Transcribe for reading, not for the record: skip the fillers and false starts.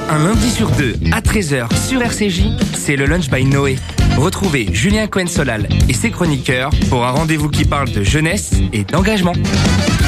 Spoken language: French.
Un lundi sur deux, à 13h sur RCJ, c'est le Lunch by Noé. Retrouvez Julien Cohen-Solal et ses chroniqueurs pour un rendez-vous qui parle de jeunesse et d'engagement.